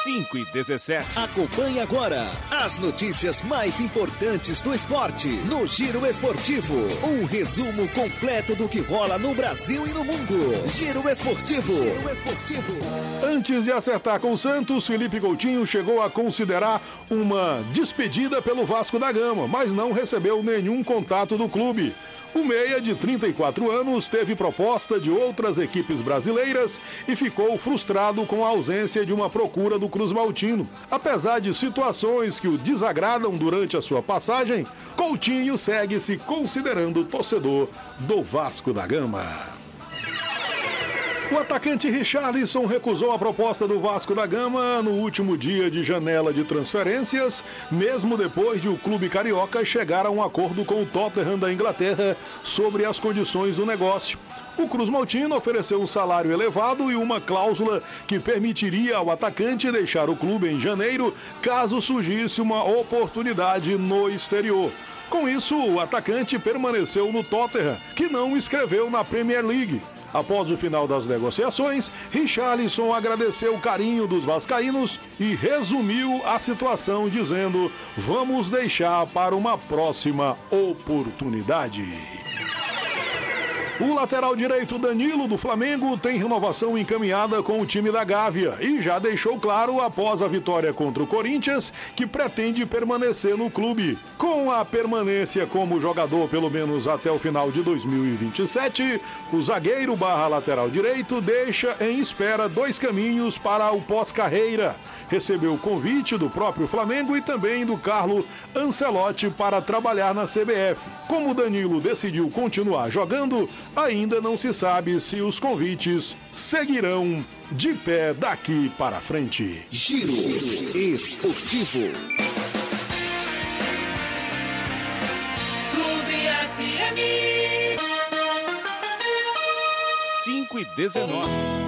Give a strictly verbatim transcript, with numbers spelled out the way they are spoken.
cinco e dezessete. Acompanhe agora as notícias mais importantes do esporte no Giro Esportivo. Um resumo completo do que rola no Brasil e no mundo. Giro Esportivo. Giro Esportivo. Antes de acertar com o Santos, Felipe Coutinho chegou a considerar uma despedida pelo Vasco da Gama, mas não recebeu nenhum contato do clube. O meia, de trinta e quatro anos, teve proposta de outras equipes brasileiras e ficou frustrado com a ausência de uma procura do Cruz Maltino. Apesar de situações que o desagradam durante a sua passagem, Coutinho segue se considerando torcedor do Vasco da Gama. O atacante Richarlison recusou a proposta do Vasco da Gama no último dia de janela de transferências, mesmo depois de o clube carioca chegar a um acordo com o Tottenham da Inglaterra sobre as condições do negócio. O Cruz Maltino ofereceu um salário elevado e uma cláusula que permitiria ao atacante deixar o clube em janeiro, caso surgisse uma oportunidade no exterior. Com isso, o atacante permaneceu no Tottenham, que não escreveu na Premier League. Após o final das negociações, Richarlison agradeceu o carinho dos vascaínos e resumiu a situação dizendo: "Vamos deixar para uma próxima oportunidade." O lateral direito Danilo, do Flamengo, tem renovação encaminhada com o time da Gávea e já deixou claro, após a vitória contra o Corinthians, que pretende permanecer no clube. Com a permanência como jogador pelo menos até o final de dois mil e vinte e sete, o zagueiro barra lateral direito deixa em espera dois caminhos para o pós-carreira. Recebeu o convite do próprio Flamengo e também do Carlo Ancelotti para trabalhar na C B F. Como Danilo decidiu continuar jogando, ainda não se sabe se os convites seguirão de pé daqui para frente. Giro Esportivo. Clube F M. cinco e dezenove.